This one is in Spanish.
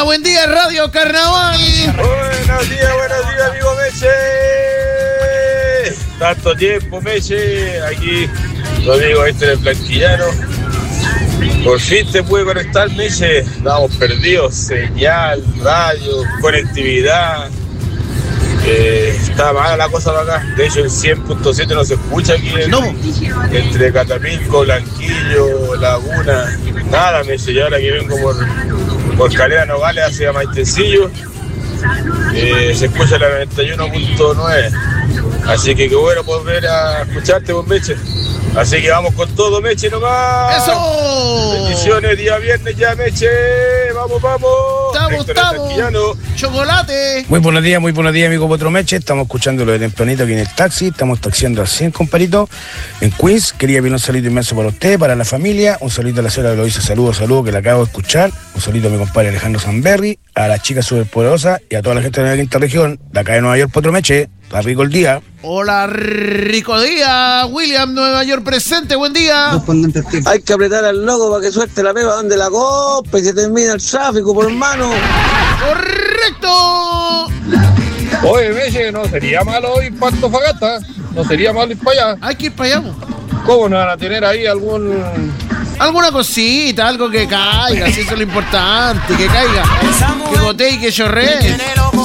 buen día, Radio Carnaval. Buenos días, amigo Meche. Tanto tiempo, Meche. Aquí, Rodrigo, el blanquillano. Por fin te pude conectar, Meche. Estábamos perdidos. Señal, radio, conectividad. Está mala la cosa para acá. De hecho, el 100.7 no se escucha aquí. Entre Catapilco, Blanquillo, Laguna. Nada, Meche. Y ahora que vengo por Calera Nogales hacia Maitencillo, se escucha la 91.9. Así que qué bueno volver a escucharte, buen Meche. Así que vamos con todo, Meche, nomás. ¡Eso! Bendiciones, día viernes ya, Meche. Vamos. Estamos. Chocolate. Muy buenos días, amigo Potro Meche. Estamos escuchándolo de tempranito aquí en el taxi. Estamos taxiando al 100, comparito, en Queens. Quería pedir un saludo inmenso para usted, para la familia. Un saludo a la señora que lo hizo. Saludos, que la acabo de escuchar. Un saludo a mi compadre Alejandro Sanberry, a la chica superpoderosa y a toda la gente de la quinta región, de acá de Nueva York, Potro Meche. Está rico el día. Hola, rico día. William, Nueva York presente, buen día. Hay que apretar al loco para que suelte la peba donde la copa y se termina el tráfico, por hermano. ¡Correcto! Oye, Meche, no sería malo ir para Antofagasta. No sería malo ir para allá. Hay que ir para allá. ¿Cómo no van a tener ahí alguna cosita, algo que caiga, si eso es lo importante, que caiga, que gotee y que chorree.